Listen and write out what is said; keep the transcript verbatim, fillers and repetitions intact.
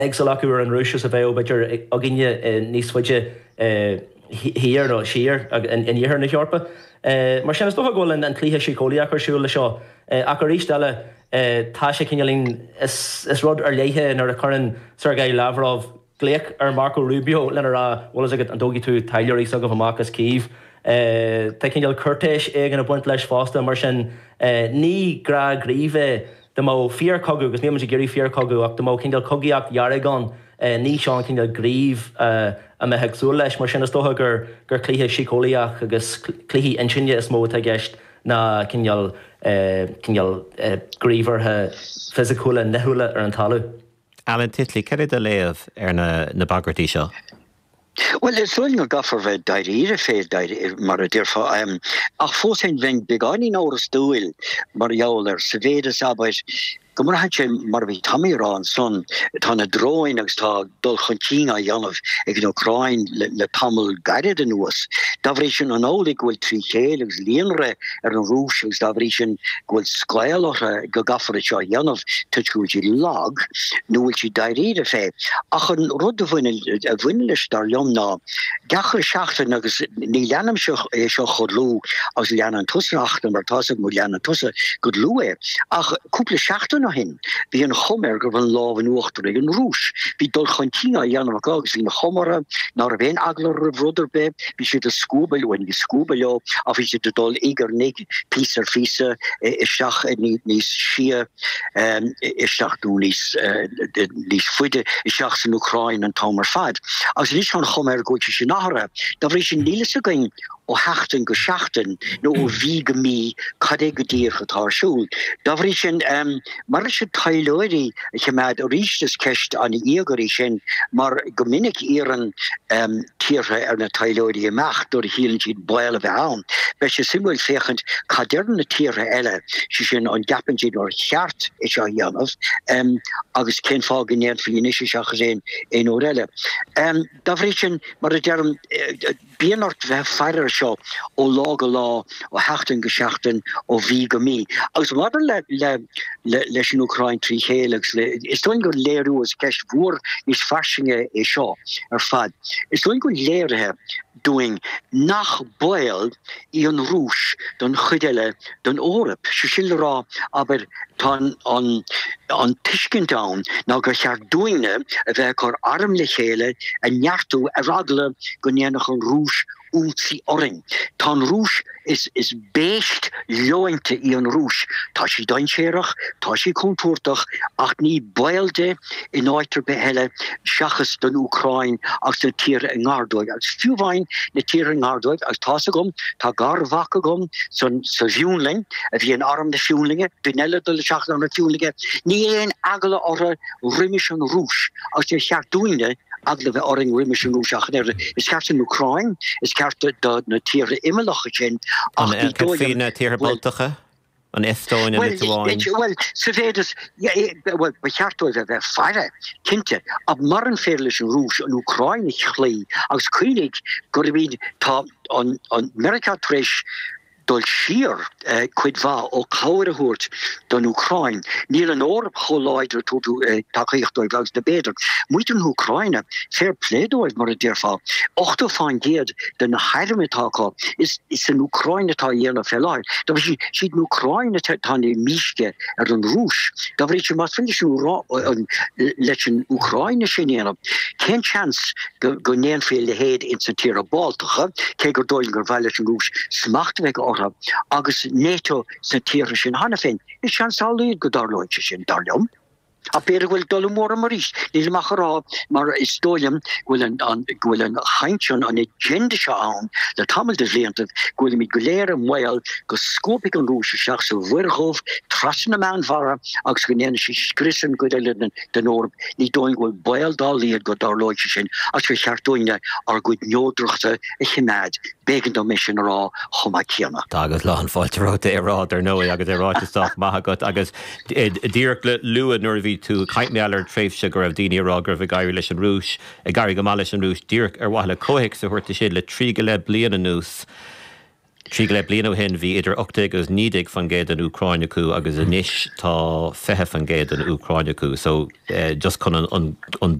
Exalacu an Rúis a bheith beidir a gine níos fuide hir nó siar in dhéar na Eorpa. Mar sin is dócha ghfuil an clíthe sicólaíach ar siúla seo. Ach ar ríist eile tá sé cinelín is rud ar léithe nar a churann Sergei Lavrov gléic ar Marco Rubio lenar a bhfuil agad an dógi tú taileirí sa go bhamachchas Kyiv. Tá cinneal curtéis ag an a buint leis fásta mar sin ní gra gríomh de má fíor cogu, agus níl sé géirí fíor cogu ach de má cinneal cogiacht Yarragon ní seán cinneal gríomh a me heagsú leis mar sin is dócha gur gur clíthe sicólaíach agus clíthe insinne is mó a gceist na cinneal cinneal gríomhartha fisiciúla nethúla ar an talú. Alan Titley, cead a léamh ar na bagratí seo? Well, it's only a gaffer of diary, a fair diary, Maradirfa. Um, ach, fourteen wing big on in our stool, Marialer, Sevedas Abbas. Gymryd hatche mar fi Tommy Ron son tan a drawing agus tá dul chuntína Janov ag no crain le, le tamil garid yn was. Davrishin an olig gwil tri chéil agus lienre ar an rús agus davrishin gwil sglael o'r gagaffer a sio Janov tuch gwil lag nu wil si dairi a fe. Ach an rud a fwynlis dar liom na gachar siachtan agus ni lianam sio chodlw agus lianan tusracht mar tasag mo lianan tusa good lue. Ach cúpla siachtan hin. Wie een chommerger van law en ochter een roes. Wie dol chantina Jan Magags in chommeren naar een agler broederbe. Wie zit de schoebel en die schoebel of is het de dol eager nek piecer fiese is dag niet niet schie is dag doen is die voede is dag zijn Oekraïne en Tomer fad. Als niet van chommer goedjes nare, dan is een nielse ging. O hachten geschachten no o wiege mi kategorier getarschool. Da vrischen um, marische Teilori ich heb richtes kecht an Igerischen mar geminnig ihren um, tiere er na Teilori macht door hielen sie boile behaan. Welche simbol zegend kaderne tiere elle sie an gappen sie door hart is ja Janov um, agus ken val geneerd finische ja gezien in orelle. Um, da vrischen mar derm uh, Bienort we feier seo o lag lá o hechten geschachten o wiege mi. Aus wat le le leis in Oekraïne tri hélegs is doin go leerú as kecht voor is farsinge e seo ar fad. Is doin go leerhe doing nach boil i an roes dan chudelle dan orep. Se ra aber tan an an tischken down na go jaar doine a bheith ar armlichele en jartu a ragle go noch an roes Ulti oring. Tan roes is is beest lointe i an roes. Tá si dainséireach, tá si contourtach, ach ní boilde in oiter behelle shachas den Oekraïne als de tiere in Ardoig. Als fiúvain de tiere in Ardoig, als tasagum, tá gar vakagum, son sa fiúnling, a vi een arm de fiúnlinge, binelle de shach aan de fiúnlinge, ní een agele orre rimmischen roes. Als je sjach doende, agle we oring rimmischen roes achner, is kart in Oekraïne, is kart de na tiere immelachchen. An en fi na tiere baltige? An Estoin en Litouin? Well, Sevedas, ja, well, bejaart we we fire, kinte, ab marren fearlichen roes an Oekraïne chlee, als koenig, gorwid ta an Amerika tresh, dol sier uh, quid va o cawre hoort dan Oekraïne. Niel een orp geleider tot uh, takicht door langs de beter. Moet een Oekraïne fair play door maar het derval. Ochter van geed de heirme taka is is een Oekraïne ta jena felai. Dat is je een Oekraïne ta tan de miske er een roes. Dat weet je maar vind je een lechen Oekraïne shenena. Geen chance go neen veel de head in zijn tira baltige. Kijk er door een valletje roes smacht weg orab. Agus NATO sa tíris sin hanafin. Is sean sálaíad go darlóide sin darlumm. A péir bhfuil dul mór mar ís. Níl mach rá mar is dóilem bhfuil an bhfuil an chaintsean an agenda se an le tamil de léantah bhfuil mi go léir an mhail go scópaigh an rúise seach sa bhuirghóh trasan na meán mhara agus go néana sí scrisan go eile den orb ní dóin bhfuil bail dálaíad go darlóide sin as go cheartúine ar go neodrochta a chiméid bégan do mission rá chomá céanna. Agus lá an fáilte ráta é rád ar nó agus é ráiteach maithagat agus díreach le luúa nuair bhí tú caiitmeallar tréimhse go raibh daoine rá gur bh gairí leis an rúis a gairí go má leis an rúis díreach ar bhaile cóic sa thuirta siad le trí go le bliana nús. Trí le blianú hen bhí idir ochta agus nídig fan géad an Ucráinecú agus inis tá fethe fan géad an Ucráinecú, so uh, just chun an, an, an